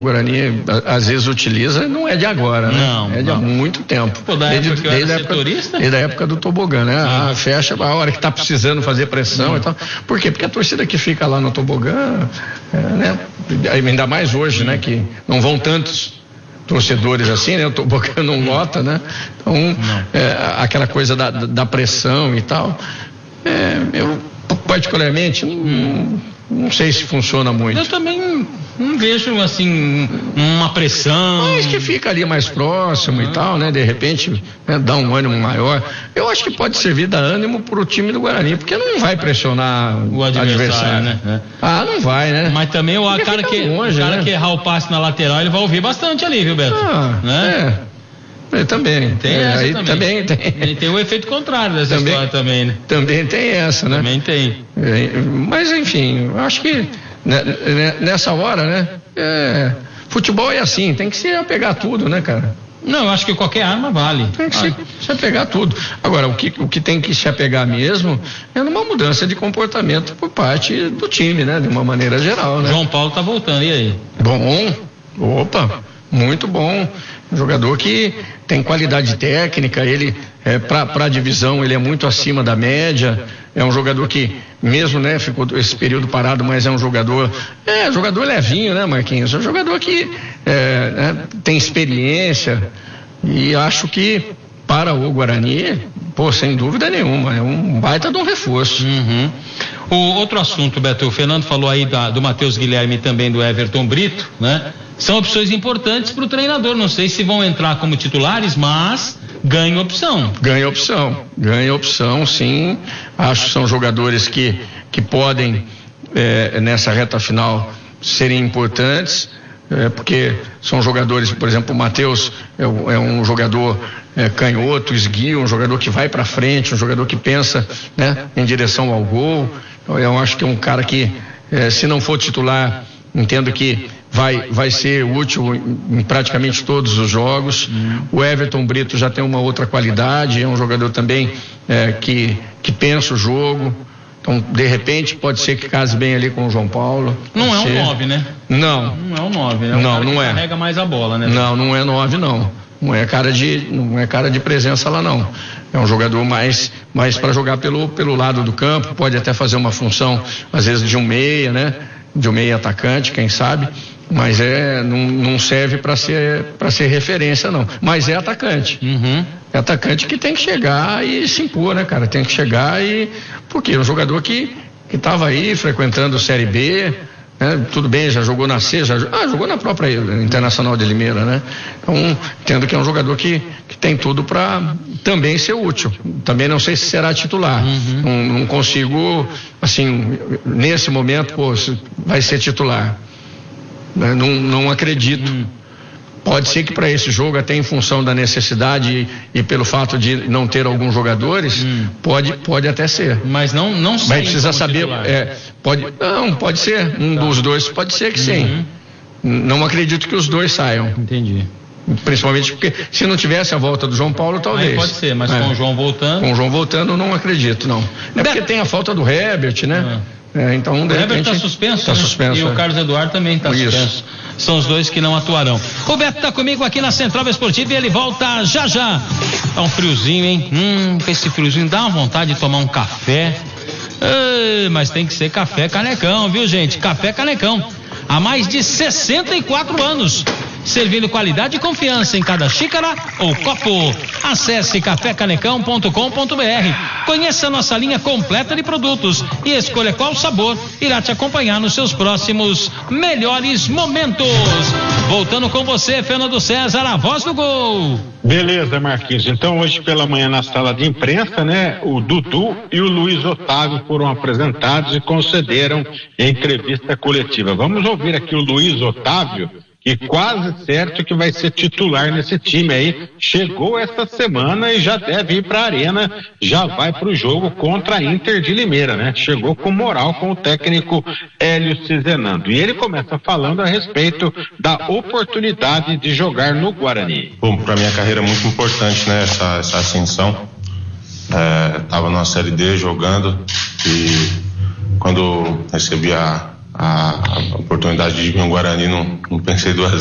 Guarani às vezes utiliza, não é de agora, né? Não, é de há muito tempo. Pô, desde a época do tobogã, né? Fecha a hora que tá precisando fazer pressão e tal. Por quê? Porque a torcida que fica lá no tobogã, né? Ainda mais hoje, né? Que não vão tantos torcedores assim, né? O tobogã não lota, né? Então, aquela coisa da pressão e tal. Eu particularmente não sei se funciona muito. Eu também não vejo assim uma pressão. Mas que fica ali mais próximo e tal, né? De repente, dá um ânimo maior. Eu acho que pode servir de ânimo pro time do Guarani, porque não vai pressionar o adversário, né? Não vai, né? Mas também o cara que errar o passe na lateral, ele vai ouvir bastante ali, viu, Beto? Também. Tem essa também. Tem o efeito contrário dessa história também, né? Também tem essa, né? Também tem. Mas enfim, eu acho que nessa hora, né? Futebol é assim, tem que se apegar tudo, né, cara? Não, eu acho que qualquer arma vale. Tem que se apegar tudo. Agora, o que tem que se apegar mesmo é numa mudança de comportamento por parte do time, né? De uma maneira geral, né? João Paulo tá voltando, e aí? Bom, muito bom. Um jogador que tem qualidade técnica, ele para a divisão ele é muito acima da média, é um jogador que mesmo, né, ficou esse período parado, mas é um jogador levinho, né, Marquinhos? É um jogador que tem experiência e acho que para o Guarani, sem dúvida nenhuma, é um baita de um reforço. O outro assunto, Beto, o Fernando falou aí do Matheus Guilherme e também do Everton Brito, né? São opções importantes para o treinador, não sei se vão entrar como titulares, mas ganha opção. Ganha opção, sim. Acho que são jogadores que podem, nessa reta final, serem importantes, porque são jogadores, por exemplo, o Matheus é um jogador canhoto, esguio, um jogador que vai para frente, um jogador que pensa, né, em direção ao gol. Eu acho que é um cara que, se não for titular, entendo que vai ser útil em praticamente todos os jogos. O Everton Brito já tem uma outra qualidade, é um jogador também que pensa o jogo. Então, de repente, pode ser que case bem ali com o João Paulo. Não é um 9, né? Não. Não é um 9, né? Não é. Carrega mais a bola, né? Não é 9, não. Não é cara de presença lá, não. É um jogador mais para jogar pelo lado do campo, pode até fazer uma função, às vezes, de um meia, né? De um meia atacante, quem sabe, mas não serve para ser referência, não. Mas é atacante. É atacante que tem que chegar e se impor, né, cara? Tem que chegar porque é um jogador que estava aí frequentando Série B, né? Tudo bem, já jogou na C, jogou na própria Internacional de Limeira, né? Então, entendo que é um jogador que tem tudo para também ser útil. Também não sei se será titular. Não consigo, assim, nesse momento, vai ser titular. Não acredito. Pode ser que para esse jogo, até em função da necessidade e pelo fato de não ter alguns jogadores, pode até ser. Mas não Mas precisa saber, pode ser, dos dois pode ser que sim. Não acredito que os dois saiam. Entendi. Principalmente porque se não tivesse a volta do João Paulo, talvez. Aí pode ser, mas com o João voltando. Com o João voltando, não acredito, não. Porque tem a falta do Herbert, né? Então, de repente, o Herbert está suspenso, tá suspenso. E o Carlos Eduardo também está suspenso. São os dois que não atuarão. O Beto está comigo aqui na Central Esportiva e ele volta já. Tá um friozinho, hein? Com esse friozinho dá uma vontade de tomar um café. Mas tem que ser café Canecão, viu, gente? Café Canecão. Há mais de 64 anos. Servindo qualidade e confiança em cada xícara ou copo. Acesse cafécanecão.com.br. Conheça nossa linha completa de produtos e escolha qual sabor irá te acompanhar nos seus próximos melhores momentos. Voltando com você, Fernando César, a voz do gol. Beleza, Marquinhos. Então, hoje pela manhã na sala de imprensa, né, o Dudu e o Luiz Otávio foram apresentados e concederam entrevista coletiva. Vamos ouvir aqui o Luiz Otávio, que quase certo que vai ser titular nesse time aí, chegou esta semana e já deve ir para a Arena, já vai para o jogo contra a Inter de Limeira, né? Chegou com moral com o técnico Hélio Cizenando. E ele começa falando a respeito da oportunidade de jogar no Guarani. Bom, para minha carreira é muito importante, né? Essa ascensão. Tava na Série D jogando e quando recebi a a oportunidade de vir um Guarani, não pensei duas